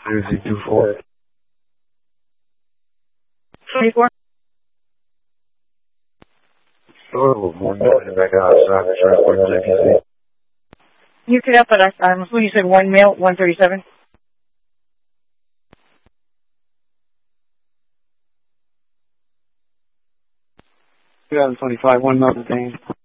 3024. 24? Sure, one morning back outside the transport JPC. You could up, but I'm assuming you said one male, 137? 2025, one male detained.